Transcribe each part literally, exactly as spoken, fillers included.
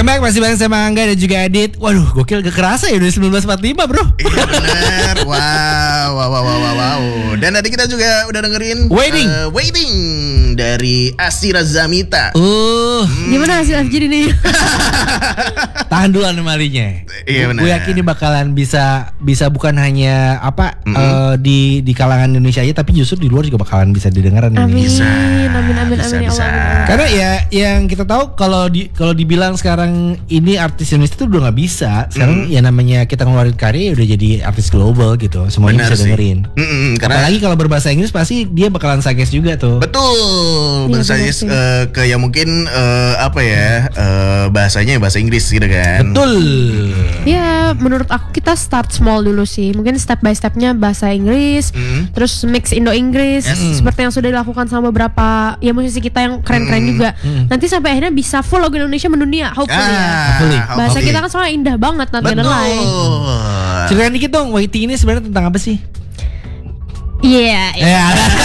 back, masih bareng sama Angga dan juga Adit. Waduh, gokil, gak kerasa ya udah sembilan belas empat puluh lima bro. Iya bener. Wow, wow, wow, wow, wow. Dan tadi kita juga udah dengerin Waiting uh, Waiting dari Asira Zamita. Uh, hmm. Gimana hasil F G D nih? Tahan dulu anomalinya. Iya benar. Gue yakin ini bakalan bisa bisa bukan hanya apa mm-hmm. uh, di di kalangan Indonesia aja, tapi justru di luar juga bakalan bisa didengaran ini. Amin. Bisa. Amin amin Bisa, amin ya bisa. Allah. Amin. Karena ya yang kita tahu kalau di kalau dibilang sekarang ini artis Indonesia itu udah nggak bisa. Sekarang mm. ya namanya kita ngeluarin karya ya udah jadi artis global gitu. Semuanya Benar bisa sih. dengerin. Mm-mm, karena apalagi kalau berbahasa Inggris pasti dia bakalan suggest juga tuh. betul. Iya, Bahasanya benar sih. uh, ke yang mungkin uh, apa ya uh, bahasanya bahasa Inggris gitu kan. Betul. Ya menurut aku kita start small dulu sih. Mungkin step by stepnya bahasa Inggris, Mm. terus mix Indo-Inggris, Yes. seperti yang sudah dilakukan sama beberapa ya musisi kita yang keren-keren Mm. juga. Mm. Nanti sampai akhirnya bisa full lagu Indonesia mendunia, hopefully ya. Ah, Hopefully. Bahasa hopefully. kita kan soalnya indah banget, not gonna lie. Betul. Ceritain dikit dong, Waiting ini sebenarnya tentang apa sih? Iya. Ya.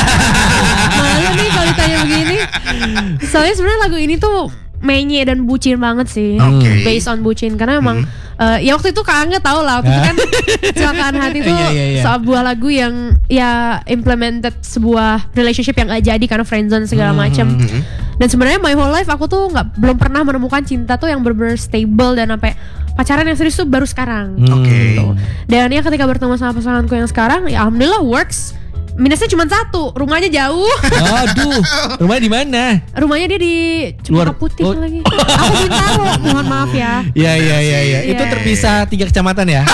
Malu nih kalau ditanya begini. Soalnya sebenarnya lagu ini tuh menye dan bucin banget sih. Oke. Based on bucin karena emang uh, ya waktu itu Kak Angga tahu lah waktu itu kan Kecelakaan Hati itu Iya, iya, iya. sebuah lagu yang ya implemented sebuah relationship yang gak jadi karena friendzone segala macam. Dan sebenarnya my whole life aku tuh nggak belum pernah menemukan cinta tuh yang bener-bener stable dan sampai pacaran yang serius tuh baru sekarang. Oke. Gitu. Dan ya ketika bertemu sama pasanganku yang sekarang ya alhamdulillah works. Minusnya cuma satu, rumahnya jauh. Aduh, rumahnya di mana? Rumahnya dia di Luar- Cempaka Putih oh. lagi. Aku Bintaro, mohon maaf ya. Iya iya iya iya. Itu Iya. terpisah tiga kecamatan ya.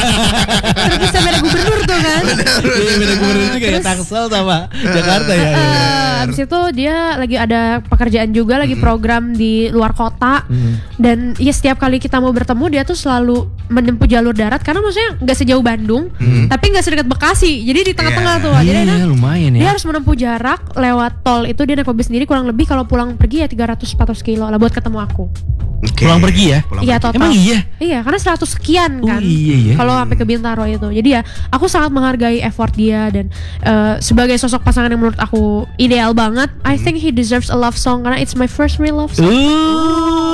Terpisah beda gubernur tuh kan. Iya beda gubernur juga ya, Terus- Tangsel sama Jakarta ya. Eh, Iya. abis itu dia lagi ada pekerjaan juga, lagi program di luar kota. Dan ya setiap kali kita mau bertemu dia tuh selalu menempuh jalur darat karena maksudnya nggak sejauh Bandung, tapi nggak sedekat Bekasi. Jadi di tengah-tengah Iya. tuh. Jadi Iya, nah, lumayan dia ya. harus menempuh jarak lewat tol itu dia naik mobil sendiri kurang lebih kalau pulang pergi ya tiga ratus empat ratus kilo lah buat ketemu aku. Oke. Pulang pergi ya? Pulang Iya pergi. total. Emang iya? Iya karena seratus sekian Oh, kan. iya, iya. Kalau sampai ke Bintaro itu. Jadi ya aku sangat menghargai effort dia dan eh, sebagai sosok pasangan yang menurut aku ideal banget. I think he deserves a love song karena it's my first real love song. Uh.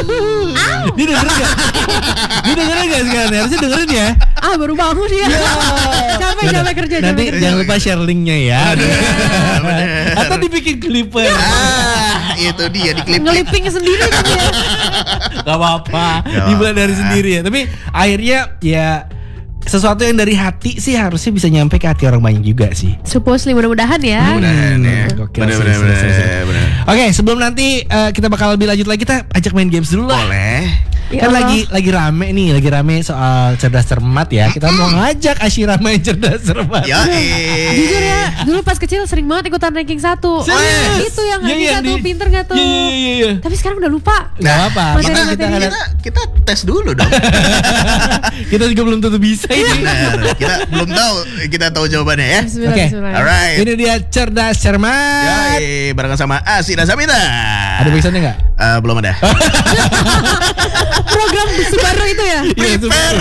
Dia dengerin gak? Dia dengerin gak sekarang? Harusnya dengerin ya. Ah baru bangun dia. capek capek kerja Nanti capek kerja. jangan lupa share linknya ya. Bener. Atau dibikin clipper. Ah, itu dia di klip. Ngeliping sendiri kan dia. Gak apa-apa. Gak Dimulai apa-apa. dari sendiri ya. Tapi akhirnya ya sesuatu yang dari hati sih harusnya bisa nyampe ke hati orang banyak juga sih. Supposedly mudah-mudahan ya. Mudah-mudahan ya. Gokil Bener sih, bener seru, seru, seru. bener bener. Oke, sebelum nanti uh, kita bakal lebih lanjut lagi, kita ajak main games dulu lah. Boleh. Ya Kan Allah. lagi lagi rame nih, lagi rame soal cerdas cermat ya. Kita mau ngajak Asyira main cerdas cermat. Ya Jujur ya, dulu pas kecil sering banget ikutan ranking satu. Serius? Itu yang Iya, ranking iya, satu di- pinter gak tuh? Iya iya iya iya. Tapi sekarang udah lupa. Gak apa-apa. Kita, Kita, Materi-materi kita, kita, kita tes dulu dong. kita juga belum tentu bisa ini. Benar. Kita belum tahu, kita tahu jawabannya ya. Bismillah, Oke. bismillah. Alright. Ini dia cerdas cermat. Yoi, barengan sama Asira Zamita. Ada tulisannya nggak? Eh, belum ada. Program Subaru itu ya? Iya, itu Prepare.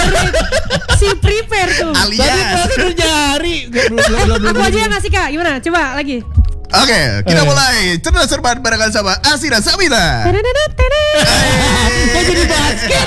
Si prepare tuh. Tadi Alias. baru udah nyari. Gak, belum, belum, belum, Aku belum. aja yang ngasih Kak, gimana? Coba lagi. Oke, kita Eh. mulai cerdas cermat barengan sama Asira Zamita. Tenenet, tenet. Kok jadi basket?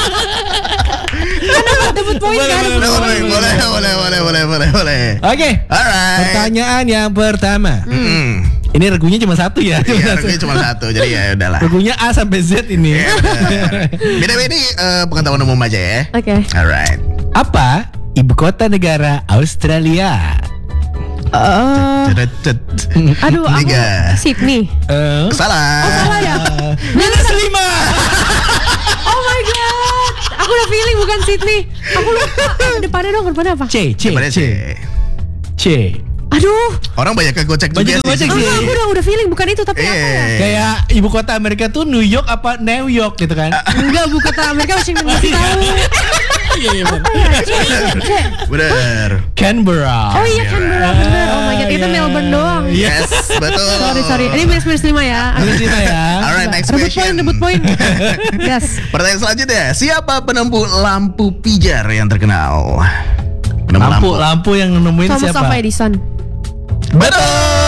Kan dapat debut poin Boleh, kan? boleh, Boleh, boleh, boleh, boleh, boleh, boleh, boleh, boleh. Oke. Alright. Pertanyaan yang pertama. Hmm. Ini regunya cuma satu ya. Cuma Iya, satu. harganya cuma satu, jadi ya udahlah. Regunya A sampai Z ini. Iya, bener. Beda-beda ini eh, pengetahuan umum aja ya. Oke. Alright. Apa ibu kota negara Australia? Eh, Cedet. aduh, aku Tiga. Sydney. Eh, Salah. Oh salah ya? minus lima. Oh my god. Aku udah feeling bukan Sydney. Aku lupa. Depannya dong, depannya apa? C, C, Coba C, C. C. Aduh. Orang banyak kegocek Banyak juga kegocek sih. sih. Enggak, aku udah udah feeling bukan itu tapi apa ya? Eh. Kayak ibu kota Amerika tuh New York apa New York gitu kan? Enggak, bukan kota Amerika Washington D C tahu. Iya iya benar. Apa ya? C, C. Bener. Canberra. Oh iya Canberra bener. Oh my god, itu Iya. Melbourne doang. Yes, betul. Sorry, sorry. Ini minus minus lima ya. Minus lima ya. Alright, next Rebut poin, question. rebut poin. Yes. Pertanyaan selanjutnya, siapa penempuh lampu pijar yang terkenal? Penempuh Lampu, lampu yang nemuin Thomas siapa? Alva Edison.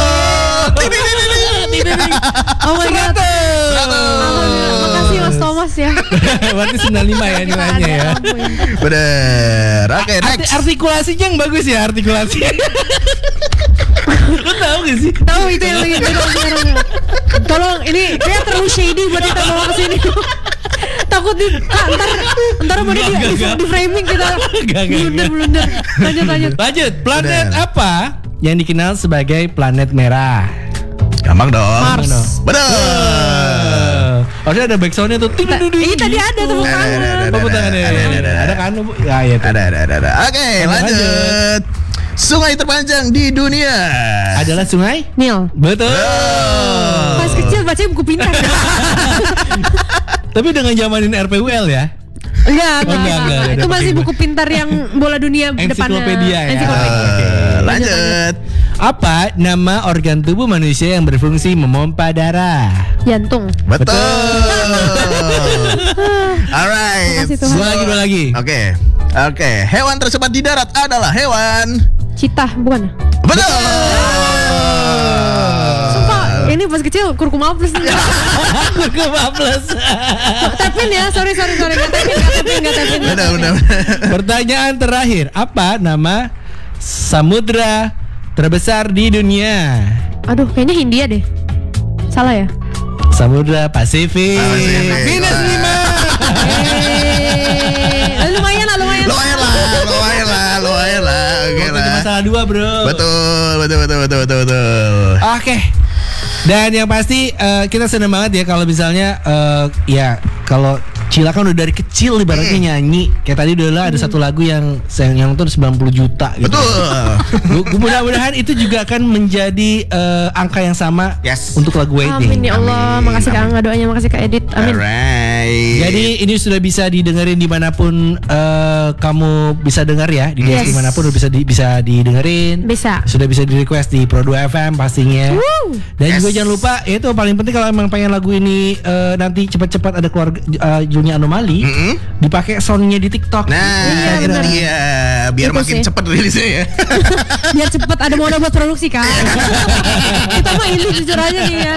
Betul. Ting, ting, ting, ting, ting. Oh my god. Seratus. Alhamdulillah. Makasih Mas Thomas. plus ya. Berarti sembilan puluh lima ya nilainya ya. Bener. Oke, Arti- next. artikulasinya yang bagus ya artikulasi. Lu tahu gak sih? Tahu itu yang lagi viral sekarang. Tolong ini kayak terlalu shady buat kita bawa ke sini. Takut di ah, ntar ntar mau di, Enggak, di, enggak. di framing kita Enggak, enggak, blunder enggak. blunder. Lanjut lanjut. Lanjut, planet Bener. apa yang dikenal sebagai planet merah? Gampang dong. Mars. Bener. Uh, Harusnya ada backsoundnya tuh. Ta- Ini tadi ada tepuk Ada, ada, tangan. ada, Tepuk tangan ya. ada, ada, ada. Ada kan? Ya, ya. tuh. Ada, ada, ada, ada. Oke, Lanjut. lanjut. Sungai terpanjang di dunia Adalah sungai? Nil. Betul. Pas kecil baca buku pintar. Tapi dengan zamanin R P U L ya. Enggak, Oh, enggak, enggak, enggak. enggak, Itu ada masih pakai buku pintar yang bola dunia depannya. Ensiklopedia ya. Ensiklopedia. Oke. Eh, lanjut. Apa nama organ tubuh manusia yang berfungsi memompa darah? Jantung. Betul. Alright. Makasih Tuhan. Dua lagi, dua lagi. Oke. Oke, hewan tercepat di darat adalah hewan. Citah, bukan? Betul. Sumpah, ini pas kecil kurkuma plus nih. Kurkuma plus. Tapin ya, sorry sorry sorry. Gak tapin, gak tapin, gak tapin. Benar, benar. Pertanyaan terakhir, apa nama samudra terbesar di dunia? Aduh, kayaknya Hindia deh. Salah ya? Samudra Pasifik. Pasifik. Minus lima. Eh, lumayan lah, lumayan. Lumayan lah, lumayan lah, lumayan lah. Oke Jadi lah. masalah dua bro. Betul, betul, betul, betul, betul, betul. Oke. Dan yang pasti eh, kita seneng banget ya kalau misalnya eh, ya kalau Cila kan udah dari kecil ibaratnya nyanyi. Kayak tadi udah ada satu lagu yang yang tuh sembilan puluh juta gitu. Betul. Gu- Mudah-mudahan itu juga akan menjadi eh, angka yang sama Yes. untuk lagu Amin Wedding. ya Allah. Amin, Makasih Kak amin. Angga doanya, makasih Kak Edit. Amin. Alright. Jadi ini sudah bisa didengerin dimanapun eh, kamu bisa dengar ya, di Yes. dimanapun udah bisa di, bisa didengerin. Bisa. Sudah bisa di request di Pro dua F M pastinya. Woo. Dan Yes. juga jangan lupa itu paling penting kalau emang pengen lagu ini eh, nanti cepat-cepat ada keluarga uh, judulnya Anomali, Mm-mm. dipakai soundnya di TikTok. Nah, Iya, itu benar. dia. Biar Itu makin sih. cepat rilisnya ya. Biar cepet ada modal buat produksi Kak. Kita mah ini jujur aja nih ya.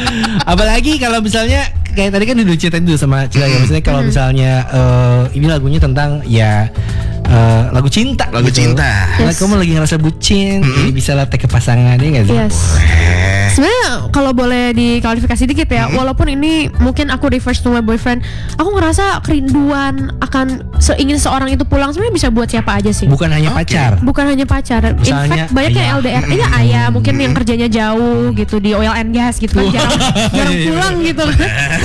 Apalagi kalau misalnya kayak tadi kan udah ceritain dulu sama Cila ya, maksudnya kalau misalnya eh, ini lagunya tentang ya eh, lagu cinta. Lagu cinta. Nah, Yes. kamu lagi ngerasa bucin, jadi bisa lah ke pasangan ya nggak sih? Yes. Eh, Sebenarnya kalau boleh diklarifikasi dikit ya, walaupun ini mungkin aku refers to my boyfriend, aku ngerasa kerinduan akan se- ingin seorang itu pulang sebenarnya bisa buat siapa aja sih. Bukan hanya Oke. pacar. Bukan hanya pacar, in Misalnya fact banyak yang ayah. L D R, iya ayah mungkin yang kerjanya jauh gitu di oil and gas gitu kan, jarang jarang Iya, iya, pulang gitu kan.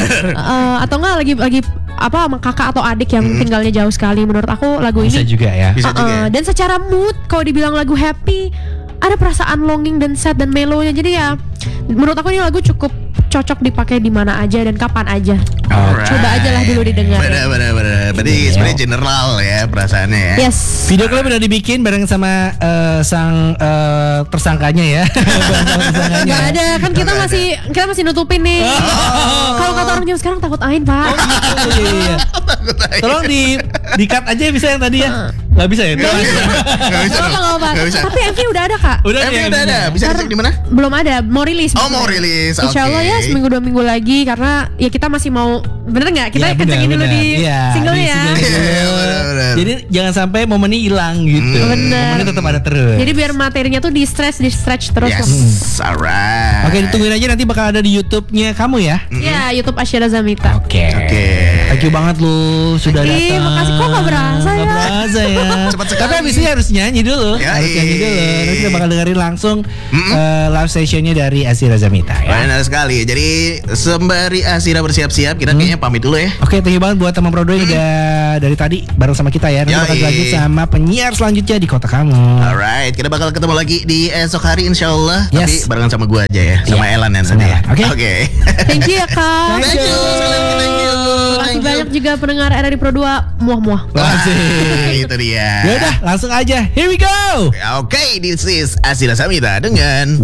Eh, atau enggak lagi lagi apa sama kakak atau adik yang tinggalnya jauh sekali. Menurut aku lagu Bisa ini juga ya. Bisa uh-uh, juga ya. dan secara mood kalau dibilang lagu happy ada perasaan longing dan sad dan melonya, jadi ya menurut aku ini lagu cukup cocok dipakai di mana aja dan kapan aja. Alright. Coba aja lah dulu didengar. Benar, benar, benar. Berarti Iya. sebenarnya general ya perasaannya ya. Yes. Video klip udah dibikin bareng sama eh, sang eh, tersangkanya ya. Bareng sama tersangkanya. Gak ada kan kita Nggak masih kita masih nutupin nih. Kalau kata orang zaman sekarang takut ain pak. Oh, iya, iya. Tolong di di cut aja bisa yang tadi ya. Gak bisa ya? Nggak bisa. Nggak bisa. Gak apa dong. apa. Nggak bisa. Tapi M V udah ada kak. Udah Eh, nih, udah ada. Bisa Ntar- dicek di mana? Belum ada, mau rilis. Oh, maksudnya. mau rilis. Insya Allah Oke. ya seminggu dua minggu lagi karena ya kita masih mau bener nggak kita Ya, benar, kencengin dulu benar. di Iya, single di ya. single Iya, dulu. benar, benar. Jadi jangan sampai momennya hilang gitu. Hmm. Benar. Momennya tetap ada terus. Jadi biar materinya tuh di stretch di stretch terus. Yes. tuh. Alright. Oke, ditungguin aja nanti bakal ada di YouTube-nya kamu ya. Ya YouTube Asyara Zamita. Oke. Oke. Thank you banget lu sudah Ih, datang. makasih. Kok nggak berasa ya? Nggak berasa ya. Cepat sekali. Tapi abis ini harus nyanyi dulu. Ya, harus nyanyi iya. dulu. Nanti kita bakal dengerin langsung eh, live sessionnya dari Asira Zamita ya. Benar sekali. Jadi sembari Asira bersiap-siap, kita kayaknya pamit dulu ya. Oke, thank you banget buat teman Prodo yang udah dari tadi bareng sama kita ya. Nanti Yoi. bakal lanjut sama penyiar selanjutnya di kota kamu. Alright, kita bakal ketemu lagi di esok hari insya Allah. Tapi Yes. barengan sama gua aja ya, sama Iya, Elan yang sama tadi ya. Elan. Oke. Oke. Thank you ya kak. Thank Thank you, thank you, Makasih thank you. banyak juga pendengar R R I Pro dua muah-muah. Wah, Asik. itu dia. Ya udah, langsung aja. Here we go. Oke, this is Asira Samita dengan